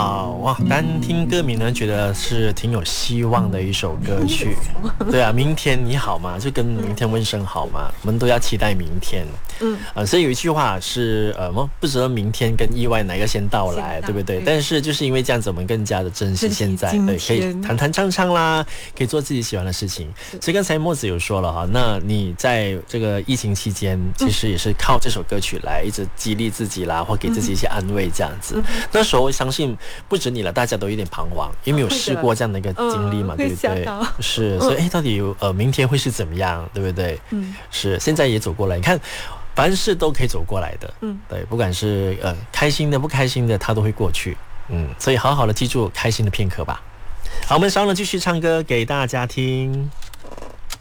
好哇！单听歌名呢，觉得是挺有希望的一首歌曲。对啊，明天你好吗？就跟明天问声好吗？我们都要期待明天。所以有一句话是不知道明天跟意外哪个先到来，对不对？但是就是因为这样子，我们更加的珍惜现在，对，可以弹弹唱唱啦，可以做自己喜欢的事情。所以刚才墨子有说了哈，那你在这个疫情期间，其实也是靠这首歌曲来一直激励自己啦，或给自己一些安慰这样子。那时候相信不止你了，大家都有点彷徨，因为有试过这样的一个经历嘛，对不对？是，所以到底明天会是怎么样，对不对？是，现在也走过来，你看。凡事都可以走过来的，对，不管是开心的不开心的，它都会过去，所以好好的记住开心的片刻吧。好，我们稍后继续唱歌给大家听。